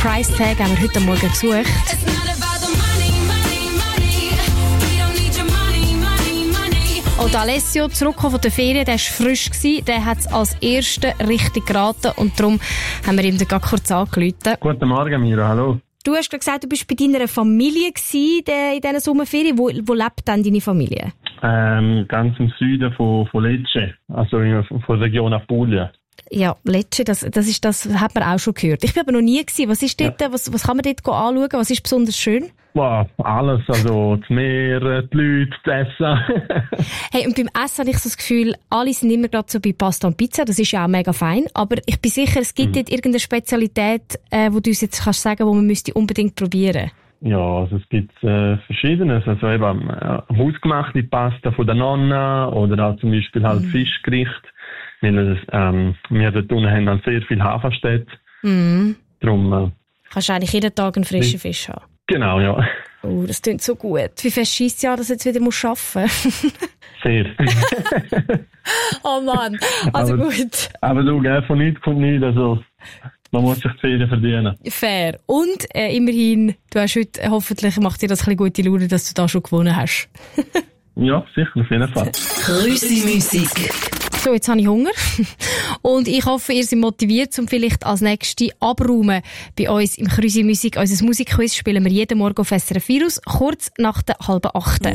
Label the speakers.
Speaker 1: Price Tag haben wir heute Morgen gesucht. Und Alessio, zurückgekommen von der Ferien, der war frisch, der hat es als Erster richtig geraten und darum haben wir ihm dann kurz angerufen.
Speaker 2: Guten Morgen, Mira, hallo.
Speaker 1: Du hast gesagt, du bist bei deiner Familie gewesen, in dieser Sommerferien. Wo lebt denn deine Familie?
Speaker 2: Ganz im Süden von Lecce, also von der Region Apulia.
Speaker 1: Ja, Lecce, das hat man auch schon gehört. Ich bin aber noch nie gewesen. Was ist dort, was kann man dort anschauen? Was ist besonders schön?
Speaker 2: Wow, alles, also das Meer, die Leute, das Essen.
Speaker 1: Hey, und beim Essen habe ich so das Gefühl, alle sind immer gerade so bei Pasta und Pizza, das ist ja auch mega fein, aber ich bin sicher, es gibt dort irgendeine Spezialität, wo du uns jetzt kannst sagen, wo man müsste unbedingt probieren.
Speaker 2: Ja, also es gibt Verschiedenes, also eben hausgemachte Pasta von der Nonna oder auch zum Beispiel halt Fischgericht, weil wir dort unten haben dann sehr viel Hafenstädte. Darum
Speaker 1: kannst du eigentlich jeden Tag einen frischen Fisch haben.
Speaker 2: Genau, ja.
Speaker 1: Oh, das klingt so gut. Wie fest scheisst ja, dass du jetzt wieder arbeiten musst?
Speaker 2: Sehr.
Speaker 1: Oh Mann, also aber, gut.
Speaker 2: Aber du, von nichts kommt nichts, also man muss sich die Ferien verdienen.
Speaker 1: Fair. Und immerhin, du hast heute, hoffentlich macht dir das ein bisschen gute Laune, dass du da schon gewonnen hast.
Speaker 2: Ja, sicher, auf jeden Fall.
Speaker 3: Krüsi-Musik.
Speaker 1: So, jetzt habe ich Hunger. Und ich hoffe, ihr seid motiviert, um vielleicht als Nächste abräumen. Bei uns im Krüsi Musik, unser Musikquiz spielen wir jeden Morgen auf SRF Virus, kurz nach der 7:30.